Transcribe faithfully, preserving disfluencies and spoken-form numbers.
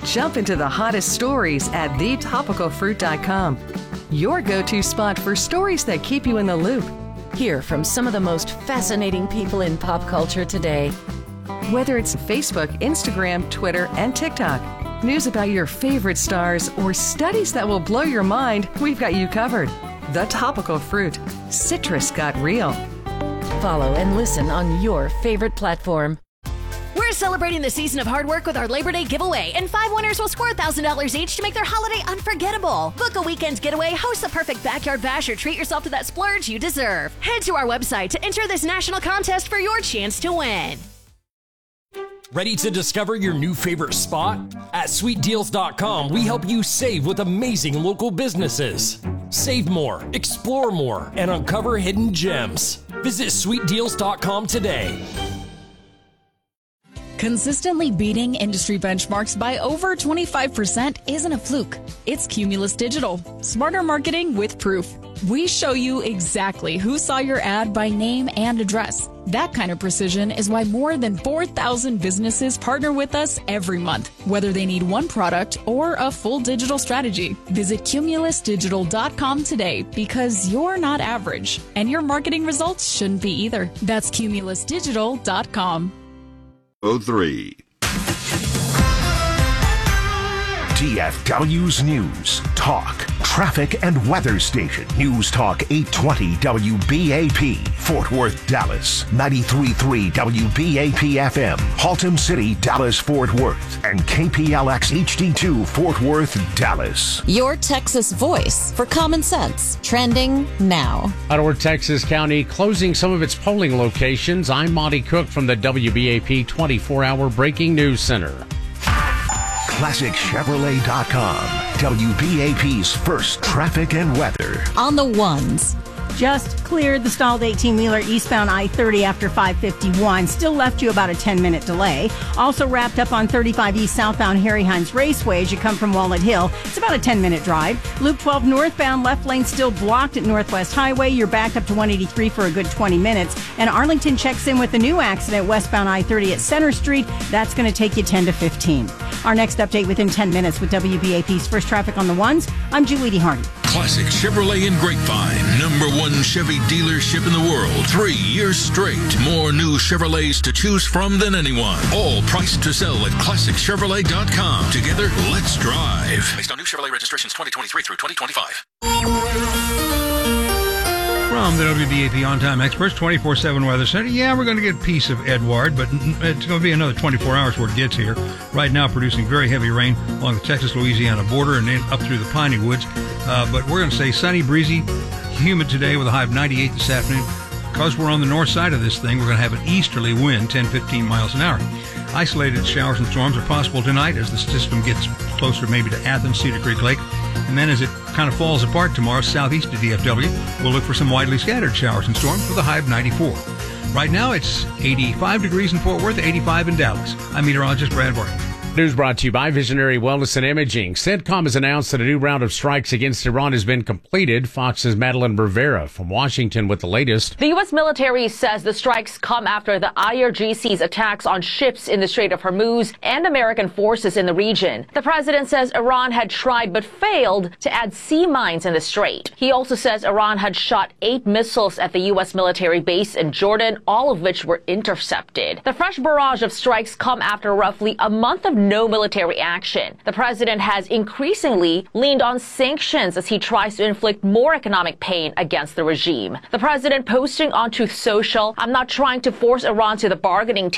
Jump into the hottest stories at the topical fruit dot com. Your go-to spot for stories that keep you in the loop. Hear from some of the most fascinating people in pop culture today. Whether it's Facebook, Instagram, Twitter, and TikTok, news about your favorite stars, or studies that will blow your mind, we've got you covered. The Topical Fruit. Citrus got real. Follow and listen on your favorite platform. We're celebrating the season of hard work with our Labor Day giveaway, and five winners will score one thousand dollars each to make their holiday unforgettable. Book a weekend getaway, host the perfect backyard bash, or treat yourself to that splurge you deserve. Head to our website to enter this national contest for your chance to win. Ready to discover your new favorite spot? At sweet deals dot com, we help you save with amazing local businesses. Save more, explore more, and uncover hidden gems. Visit sweet deals dot com today. Consistently beating industry benchmarks by over twenty-five percent isn't a fluke. It's Cumulus Digital. Smarter marketing with proof. We show you exactly who saw your ad by name and address. That kind of precision is why more than four thousand businesses partner with us every month, whether they need one product or a full digital strategy. Visit cumulus digital dot com today, because you're not average, and your marketing results shouldn't be either. That's cumulus digital dot com. oh three T F W's News, Talk, Traffic and Weather Station. News Talk eight twenty W B A P, Fort Worth, Dallas. ninety-three point three W B A P F M, Haltom City, Dallas, Fort Worth. And K P L X H D two, Fort Worth, Dallas. Your Texas voice for common sense. Trending now. Out of Texas County closing some of its polling locations. I'm Monty Cook from the W B A P twenty-four hour Breaking News Center. classic chevrolet dot com, W B A P's first traffic and weather. On the ones. Just cleared the stalled eighteen-wheeler eastbound I thirty after five fifty-one. Still left you about a ten-minute delay. Also wrapped up on thirty-five East southbound Harry Hines Raceway as you come from Walnut Hill. It's about a ten-minute drive. Loop twelve northbound left lane still blocked at Northwest Highway. You're backed up to one eighty-three for a good twenty minutes. And Arlington checks in with a new accident westbound I thirty at Center Street. That's going to take you ten to fifteen. Our next update within ten minutes with W B A P's first traffic on the ones. I'm Julie D. Hardy. Classic Chevrolet in Grapevine, number one Chevy dealership in the world. Three years straight. More new Chevrolets to choose from than anyone. All priced to sell at classic chevrolet dot com. Together, let's drive. Based on new Chevrolet registrations twenty twenty-three through twenty twenty-five. From the W B A P On Time Experts twenty-four seven Weather Center. Yeah, we're going to get a piece of Edward, but it's going to be another twenty-four hours before it gets here. Right now, producing very heavy rain along the Texas-Louisiana border and then up through the Piney Woods. Uh, but we're going to say sunny, breezy, humid today with a high of ninety-eight this afternoon. Because we're on the north side of this thing, we're going to have an easterly wind, ten to fifteen miles an hour. Isolated showers and storms are possible tonight as the system gets closer maybe to Athens, Cedar Creek Lake. And then as it kind of falls apart tomorrow, southeast of D F W, we'll look for some widely scattered showers and storms with a high of ninety-four. Right now, it's eighty-five degrees in Fort Worth, eighty-five in Dallas. I'm meteorologist Brad Barton. News brought to you by Visionary Wellness and Imaging. CENTCOM has announced that a new round of strikes against Iran has been completed. Fox's Madeline Rivera from Washington with the latest. The U S military says the strikes come after the I R G C's attacks on ships in the Strait of Hormuz and American forces in the region. The president says Iran had tried but failed to add sea mines in the strait. He also says Iran had shot eight missiles at the U S military base in Jordan, all of which were intercepted. The fresh barrage of strikes come after roughly a month of no military action. The president has increasingly leaned on sanctions as he tries to inflict more economic pain against the regime. The president posting on Truth Social, "I'm not trying to force Iran to the bargaining